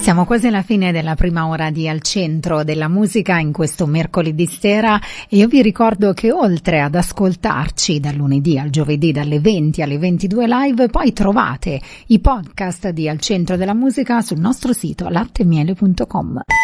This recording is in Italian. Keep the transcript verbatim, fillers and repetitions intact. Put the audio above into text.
Siamo quasi alla fine della prima ora di Al Centro della Musica in questo mercoledì sera e io vi ricordo che oltre ad ascoltarci dal lunedì al giovedì dalle venti alle ventidue live, poi trovate i podcast di Al Centro della Musica sul nostro sito latte e miele punto com.